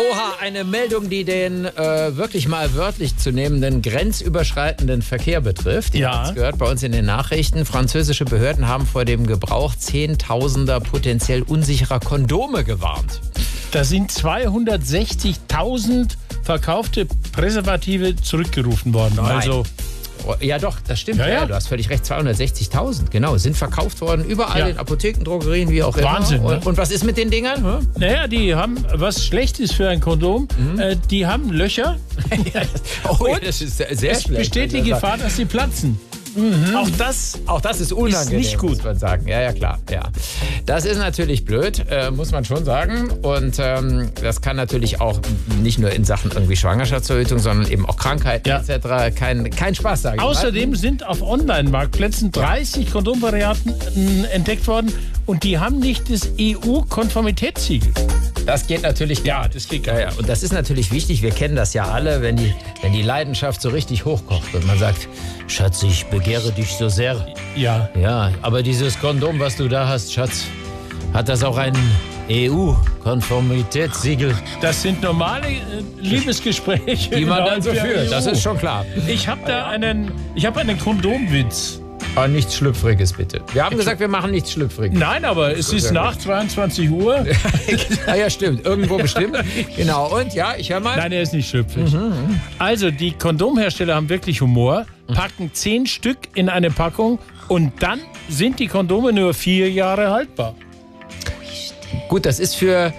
Oha, eine Meldung, die den wirklich mal wörtlich zu nehmenden grenzüberschreitenden Verkehr betrifft. Ihr habt es gehört bei uns in den Nachrichten. Französische Behörden haben vor dem Gebrauch Zehntausender potenziell unsicherer Kondome gewarnt. Da sind 260.000 verkaufte Präservative zurückgerufen worden. Nein. Also ja doch, das stimmt. Ja, du hast völlig recht, 260.000, genau, sind verkauft worden, überall in Apotheken, Drogerien, wie auch immer. Wahnsinn, ne? Und was ist mit den Dingern? Naja, die haben was Schlechtes für ein Kondom. Die haben Löcher. Das ist sehr es schlecht. besteht die Gefahr, dass sie platzen. Auch das ist unangenehm, nicht gut, muss man sagen. Ja, klar. Ja. Das ist natürlich blöd, muss man schon sagen. Und das kann natürlich auch nicht nur in Sachen irgendwie Schwangerschaftsverhütung, sondern eben auch Krankheiten etc. Kein Spaß, sage ich mal. Außerdem sind auf Online-Marktplätzen 30 Kondomvarianten entdeckt worden und die haben nicht das EU-Konformitätssiegel. Das geht natürlich gar nicht. Das geht gar nicht. Und das ist natürlich wichtig, wir kennen das ja alle, wenn die Leidenschaft so richtig hochkocht und man sagt, Schatz, ich begehre dich so sehr. Ja. Ja, aber dieses Kondom, was du da hast, Schatz, hat das auch ein EU-Konformitätssiegel? Das sind normale Liebesgespräche. Die man dann so führt, das ist schon klar. Ich habe einen Kondomwitz. Aber nichts Schlüpfriges, bitte. Wir haben gesagt, wir machen nichts Schlüpfriges. Nein, aber es ist nach 22 Uhr. Ja, stimmt. Irgendwo bestimmt. Genau. Und ja, ich höre mal. Nein, er ist nicht schlüpfrig. Also, die Kondomhersteller haben wirklich Humor, packen 10 Stück in eine Packung und dann sind die Kondome nur 4 Jahre haltbar. Gut, das ist für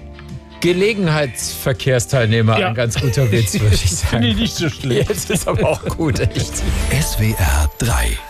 Gelegenheitsverkehrsteilnehmer ein ganz guter Witz, würde ich sagen. Finde ich nicht so schlecht. Jetzt ist aber auch gut, echt. SWR 3